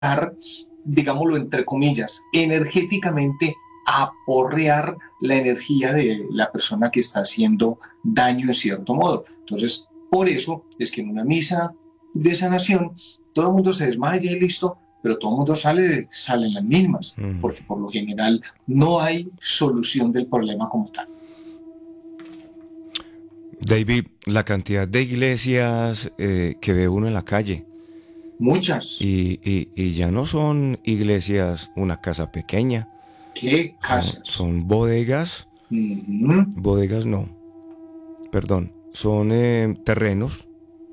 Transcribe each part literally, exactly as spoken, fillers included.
digámoslo entre comillas, energéticamente aporrear la energía de la persona que está haciendo daño en cierto modo. Entonces, por eso es que en una misa de sanación todo el mundo se desmaya y listo, pero todo el mundo sale, salen las mismas, Mm. porque por lo general no hay solución del problema como tal. David, la cantidad de iglesias eh, que ve uno en la calle, Muchas. y, y- y ya no son iglesias, una casa pequeña, ¿Qué son, casas? son bodegas, Ujú. bodegas no, perdón, son eh, terrenos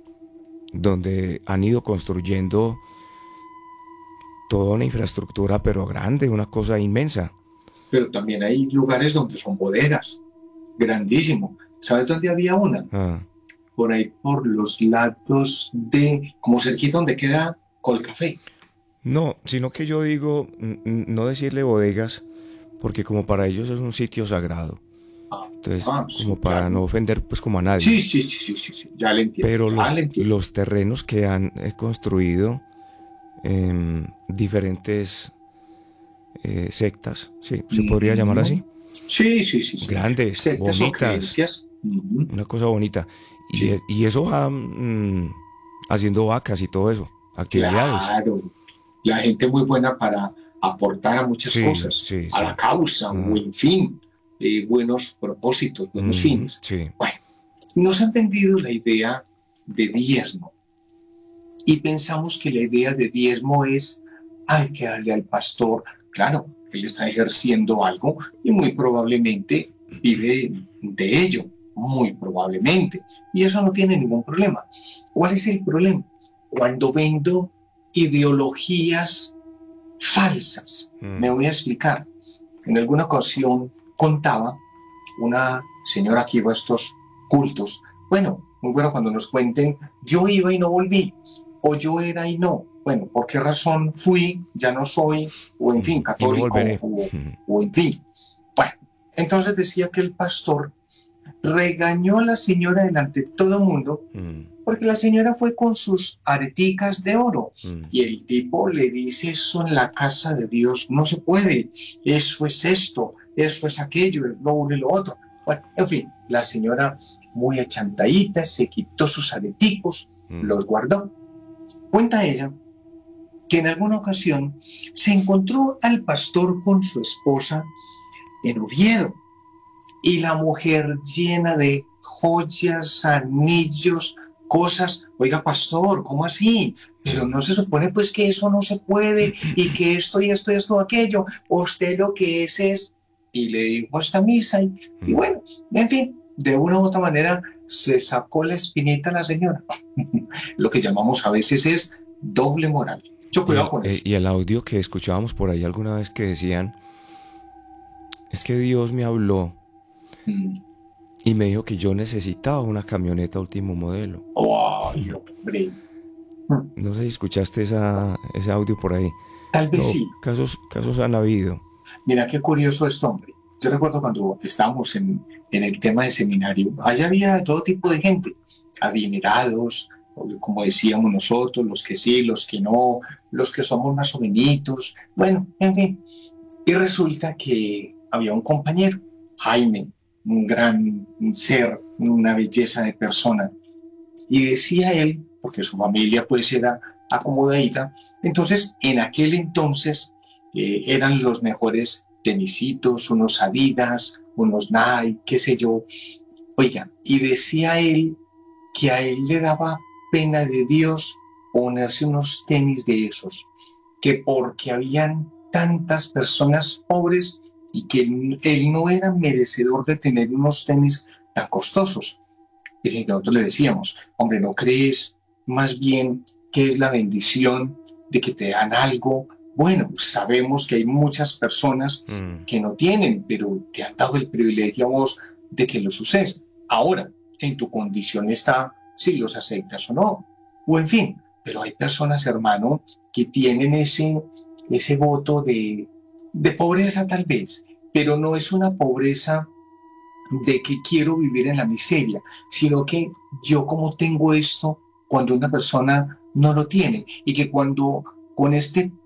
donde han ido construyendo toda una infraestructura, pero grande, una cosa inmensa. Pero también hay lugares donde son bodegas, grandísimo. ¿Sabes dónde había una? Ah, Por ahí por los lados de, como cerquita donde queda Colcafé. no, sino que yo digo, n- n- no decirle bodegas, porque como para ellos es un sitio sagrado. Ah, Entonces, ah, como sí, para no claro. ofender pues como a Sí, nadie. sí, sí, sí, sí, sí, ya le entiendo, Pero ya los, le entiendo. los terrenos que han eh, construido em, diferentes eh, sectas, sí, se podría llamar Ujú. así, Sí, sí, sí, sí. grandes, Sectas o bonitas, creencias. Ujú. una cosa bonita. Y, Sí, e- y eso va mm, haciendo vacas y todo eso, actividades. claro. La gente muy buena para aportar a muchas Sí, cosas, sí, a la sí. causa, o Ah, en fin, eh, buenos propósitos, buenos ujú, fines. sí. Bueno, nos han vendido la idea de diezmo y pensamos que la idea de diezmo es, hay que darle al pastor, claro, él está ejerciendo algo y muy probablemente vive de ello, muy probablemente. Y eso no tiene ningún problema. ¿Cuál es el problema? Cuando vendo ideologías falsas. Me Mm, voy a explicar. En alguna ocasión contaba una señora que iba a estos cultos. Bueno, muy bueno cuando nos cuenten, yo iba y no volví, o yo era y no. Bueno, ¿por qué razón fui, ya no soy, o en fin, mm, y no católico, volveré. o, o en fin? Bueno, entonces decía que el pastor regañó a la señora delante de todo el mundo Mm, porque la señora fue con sus areticas de oro mm, y el tipo le dice, eso en la casa de Dios no se puede, eso es esto, eso es aquello, es lo uno y lo otro. Bueno, en fin, la señora muy achantadita se quitó sus areticos, mm. los guardó. Cuenta ella que en alguna ocasión se encontró al pastor con su esposa en Oviedo y la mujer llena de joyas, anillos, cosas. Oiga, pastor, ¿cómo así? Pero Mm. no se supone pues que eso no se puede y que esto y esto y esto aquello. Usted lo que es es... Y le dijo esta misa y, y Mm. bueno, en fin, de una u otra manera se sacó la espinita a la señora. Lo que llamamos a veces es doble moral. Mucho Y cuidado el, con eh, eso. y el audio que escuchábamos por ahí alguna vez que decían, es que Dios me habló Mm. y me dijo que yo necesitaba una camioneta último modelo. Ay, hombre. Mm. No sé si escuchaste esa, ese audio por ahí. Tal vez No, sí. casos, casos han habido. Mira qué curioso esto, hombre. Yo recuerdo cuando estábamos en, en el tema de seminario, allá había todo tipo de gente, adinerados, como decíamos nosotros, los que sí, los que no, los que somos más o menos, bueno, en fin. Y resulta que había un compañero, Jaime, un gran ser, una belleza de persona, y decía él, porque su familia pues era acomodadita, entonces en aquel entonces eh, eran los mejores tenisitos, unos Adidas, unos Nike, qué sé yo. Oiga, y decía él que a él le daba pena de Dios ponerse unos tenis de esos, que porque habían tantas personas pobres y que él, él no era merecedor de tener unos tenis tan costosos. Y nosotros le decíamos, hombre, ¿no crees más bien que es la bendición de que te dan algo? Bueno, sabemos que hay muchas personas Mm. que no tienen, pero te han dado el privilegio a vos de que lo suceda. Ahora, en tu condición está si los aceptas o no. O en fin, pero hay personas, hermano, que tienen ese, ese voto de, de pobreza tal vez, pero no es una pobreza de que quiero vivir en la miseria, sino que yo como tengo esto cuando una persona no lo tiene y que cuando con este